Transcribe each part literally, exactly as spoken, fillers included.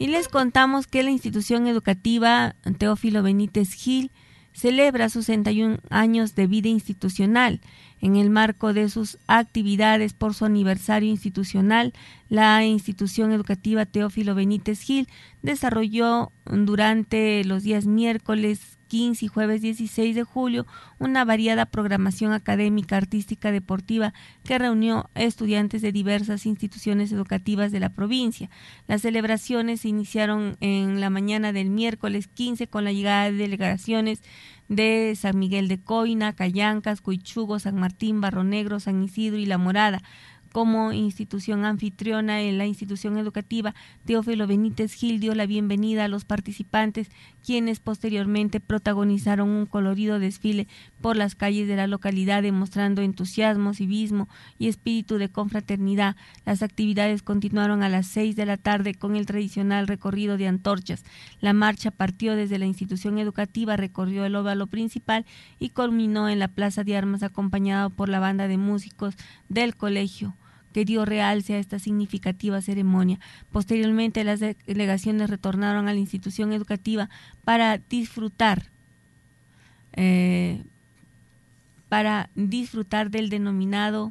Y les contamos que la institución educativa Teófilo Benítez Gil celebra sus sesenta y un años de vida institucional. En el marco de sus actividades por su aniversario institucional, la institución educativa Teófilo Benítez Gil desarrolló durante los días miércoles quince y jueves dieciséis de julio una variada programación académica, artística, deportiva que reunió a estudiantes de diversas instituciones educativas de la provincia. Las celebraciones se iniciaron en la mañana del miércoles quince con la llegada de delegaciones de San Miguel de Coina, Callancas, Cuichugo, San Martín, Barro Negro, San Isidro y La Morada. Como institución anfitriona en la institución educativa, Teófilo Benítez Gil dio la bienvenida a los participantes, quienes posteriormente protagonizaron un colorido desfile por las calles de la localidad, demostrando entusiasmo, civismo y espíritu de confraternidad. Las actividades continuaron a las seis de la tarde con el tradicional recorrido de antorchas. La marcha partió desde la institución educativa, recorrió el óvalo principal y culminó en la Plaza de Armas, acompañado por la banda de músicos del colegio, que dio realce a esta significativa ceremonia. Posteriormente, las delegaciones retornaron a la institución educativa para disfrutar, eh, para disfrutar del denominado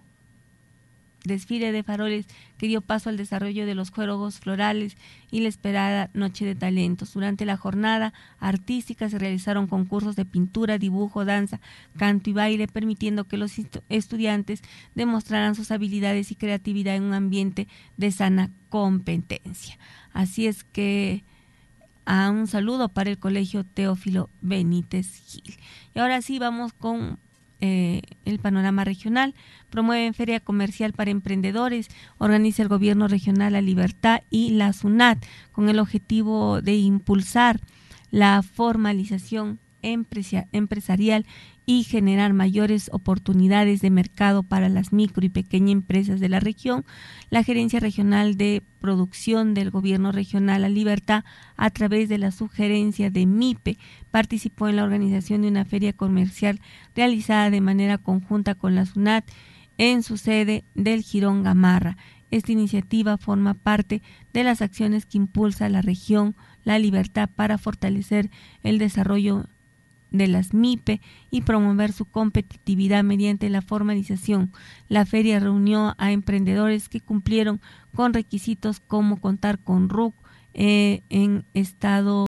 desfile de faroles que dio paso al desarrollo de los juegos florales y la esperada Noche de Talentos. Durante la jornada artística se realizaron concursos de pintura, dibujo, danza, canto y baile, permitiendo que los estudiantes demostraran sus habilidades y creatividad en un ambiente de sana competencia. Así es que a un saludo para el Colegio Teófilo Benítez Gil. Y ahora sí vamos con Eh, el panorama regional. Promueven Feria Comercial para Emprendedores, organiza el Gobierno Regional La Libertad y la SUNAT con el objetivo de impulsar la formalización empresa, empresarial y generar mayores oportunidades de mercado para las micro y pequeñas empresas de la región. La Gerencia Regional de Producción del Gobierno Regional La Libertad, a través de la sugerencia de MIPE, participó en la organización de una feria comercial realizada de manera conjunta con la SUNAT en su sede del Jirón Gamarra. Esta iniciativa forma parte de las acciones que impulsa la región La Libertad para fortalecer el desarrollo de las MIPE y promover su competitividad mediante la formalización. La feria reunió a emprendedores que cumplieron con requisitos como contar con R U C eh, en estado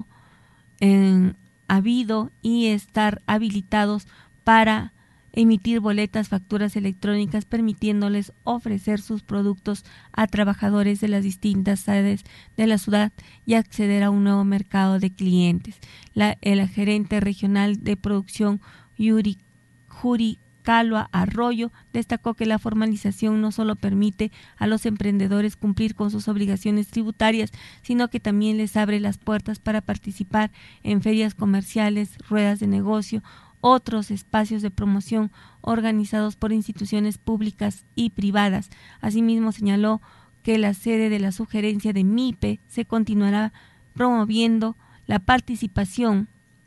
en habido y estar habilitados para emitir boletas, facturas electrónicas, permitiéndoles ofrecer sus productos a trabajadores de las distintas sedes de la ciudad y acceder a un nuevo mercado de clientes. La, el gerente regional de producción, Yuri Juri Calua Arroyo, destacó que la formalización no solo permite a los emprendedores cumplir con sus obligaciones tributarias, sino que también les abre las puertas para participar en ferias comerciales, ruedas de negocio, otros espacios de promoción organizados por instituciones públicas y privadas. Asimismo, señaló que la sede de la sugerencia de MIPE se continuará promoviendo la participación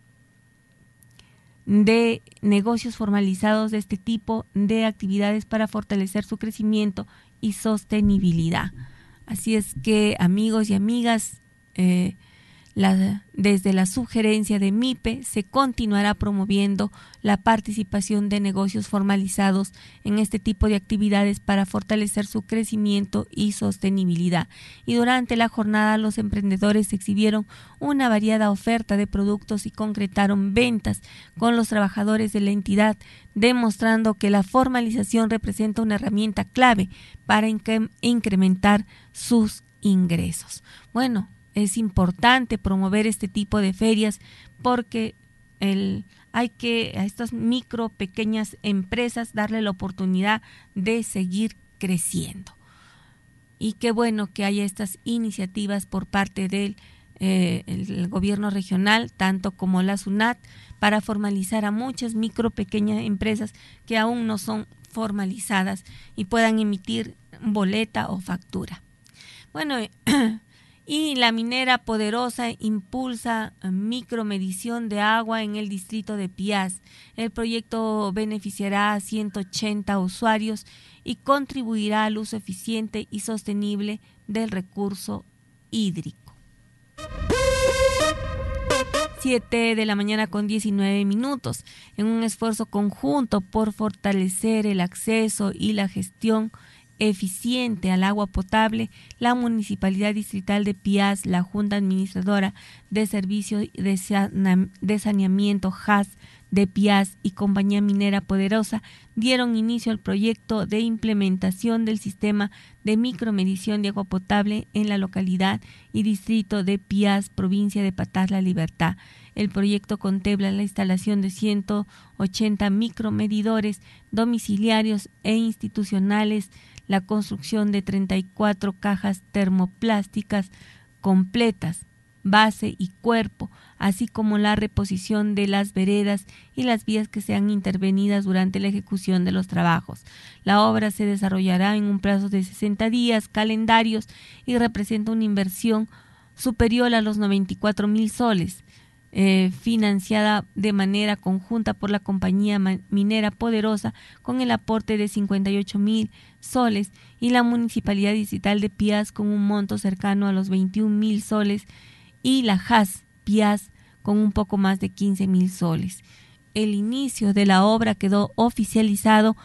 de negocios formalizados de este tipo de actividades para fortalecer su crecimiento y sostenibilidad. Así es que, amigos y amigas, eh, La, desde la sugerencia de MIPE se continuará promoviendo la participación de negocios formalizados en este tipo de actividades para fortalecer su crecimiento y sostenibilidad. Y durante la jornada los emprendedores exhibieron una variada oferta de productos y concretaron ventas con los trabajadores de la entidad, demostrando que la formalización representa una herramienta clave para incre- incrementar sus ingresos. Bueno, es importante promover este tipo de ferias porque el, hay que a estas micro, pequeñas empresas darle la oportunidad de seguir creciendo. Y qué bueno que haya estas iniciativas por parte del eh, el, el gobierno regional, tanto como la SUNAT, para formalizar a muchas micro, pequeñas empresas que aún no son formalizadas y puedan emitir boleta o factura. Bueno, y la minera Poderosa impulsa micromedición de agua en el distrito de Piaz. El proyecto beneficiará a ciento ochenta usuarios y contribuirá al uso eficiente y sostenible del recurso hídrico. siete de la mañana con diecinueve minutos. En un esfuerzo conjunto por fortalecer el acceso y la gestión eficiente al agua potable, la Municipalidad Distrital de Piaz, la Junta Administradora de Servicios de Saneamiento J A S de Piaz y Compañía Minera Poderosa dieron inicio al proyecto de implementación del sistema de micromedición de agua potable en la localidad y distrito de Piaz, provincia de Patás La Libertad. El proyecto contempla la instalación de ciento ochenta micromedidores domiciliarios e institucionales, la construcción de treinta y cuatro cajas termoplásticas completas, base y cuerpo, así como la reposición de las veredas y las vías que sean intervenidas durante la ejecución de los trabajos. La obra se desarrollará en un plazo de sesenta días calendarios y representa una inversión superior a los noventa y cuatro mil soles, eh, financiada de manera conjunta por la Compañía Minera Poderosa con el aporte de cincuenta y ocho mil soles y la Municipalidad Distrital de Piaz con un monto cercano a los veintiún mil soles y la J A S Piaz con un poco más de quince mil soles. El inicio de la obra quedó oficializado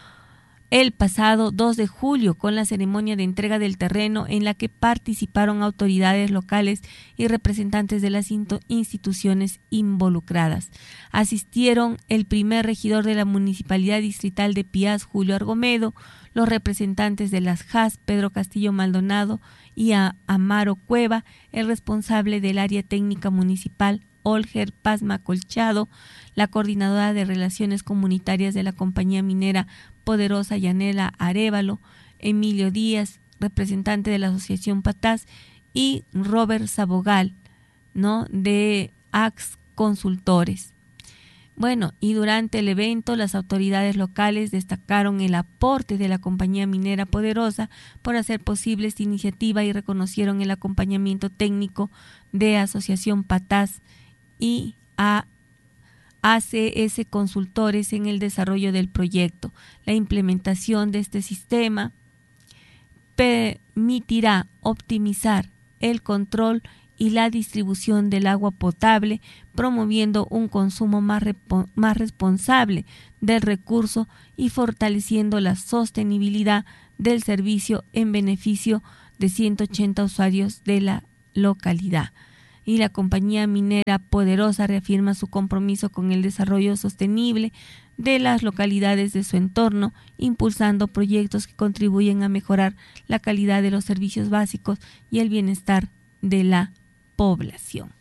el pasado dos de julio con la ceremonia de entrega del terreno en la que participaron autoridades locales y representantes de las instituciones involucradas. Asistieron el primer regidor de la Municipalidad Distrital de Piaz, Julio Argomedo, los representantes de las J A S, Pedro Castillo Maldonado y a Amaro Cueva, el responsable del área técnica municipal, Olger Pazma Colchado, la coordinadora de Relaciones Comunitarias de la Compañía Minera Poderosa, Yanela Arévalo, Emilio Díaz, representante de la Asociación Patás, y Robert Sabogal, ¿no?, de A X Consultores. Bueno, y durante el evento las autoridades locales destacaron el aporte de la Compañía Minera Poderosa por hacer posible esta iniciativa y reconocieron el acompañamiento técnico de Asociación Patás y a A C S Consultores en el desarrollo del proyecto. La implementación de este sistema permitirá optimizar el control y la distribución del agua potable, promoviendo un consumo más, más responsable del recurso y fortaleciendo la sostenibilidad del servicio en beneficio de ciento ochenta usuarios de la localidad. Y la Compañía Minera Poderosa reafirma su compromiso con el desarrollo sostenible de las localidades de su entorno, impulsando proyectos que contribuyen a mejorar la calidad de los servicios básicos y el bienestar de la población.